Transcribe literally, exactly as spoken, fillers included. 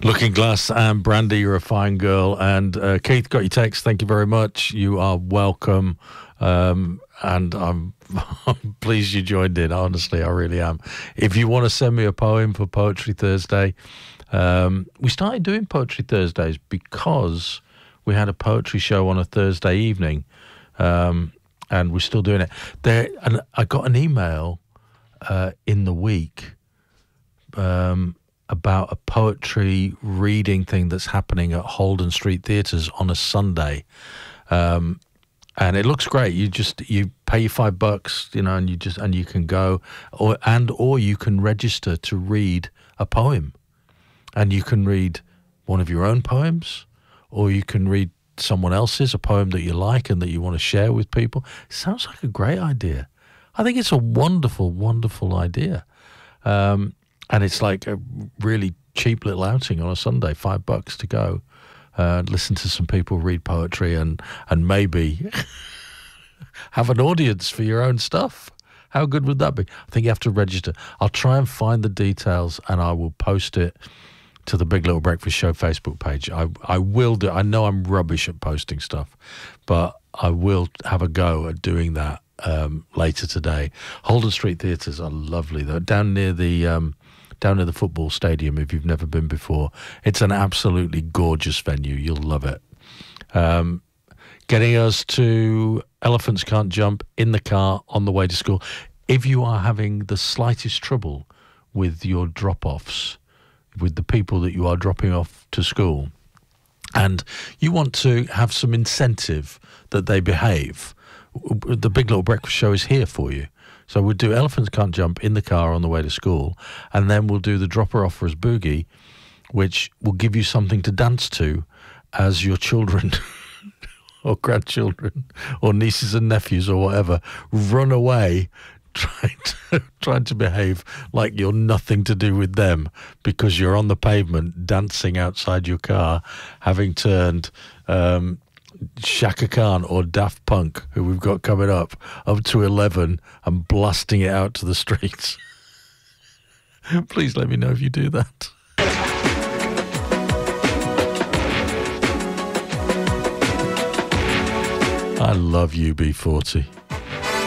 Looking Glass and Brandy, you're a fine girl. And uh, Keith, got your text. Thank you very much. You are welcome. Um, and I'm, I'm pleased you joined in. Honestly, I really am. If you want to send me a poem for Poetry Thursday, um, we started doing Poetry Thursdays because we had a poetry show on a Thursday evening, um, and we're still doing it. There, and I got an email uh, in the week um, about a poetry reading thing that's happening at Holden Street Theatres on a Sunday. Um, and it looks great. You just, you pay your five bucks, you know, and you just, and you can go, or, and, or you can register to read a poem, and you can read one of your own poems, or you can read someone else's, a poem that you like and that you want to share with people. Sounds like a great idea. I think it's a wonderful, wonderful idea. Um, And it's like a really cheap little outing on a Sunday, five bucks to go, uh, listen to some people read poetry and, and maybe have an audience for your own stuff. How good would that be? I think you have to register. I'll try and find the details and I will post it to the Big Little Breakfast Show Facebook page. I, I will do. I know I'm rubbish at posting stuff, but I will have a go at doing that um, later today. Holden Street Theatres are lovely, though, down near the... Um, down at the football stadium, if you've never been before. It's an absolutely gorgeous venue. You'll love it. Um, getting us to Elephants Can't Jump in the car on the way to school. If you are having the slightest trouble with your drop-offs, with the people that you are dropping off to school, and you want to have some incentive that they behave, the Big Little Breakfast Show is here for you. So we'll do Elephants Can't Jump in the car on the way to school, and then we'll do the Dropper Off for Us Boogie, which will give you something to dance to as your children or grandchildren or nieces and nephews or whatever run away trying to, trying to behave like you're nothing to do with them because you're on the pavement dancing outside your car, having turned... Um, Shaka Khan or Daft Punk, who we've got coming up, up to eleven and blasting it out to the streets. Please let me know if you do that. I love U B forty.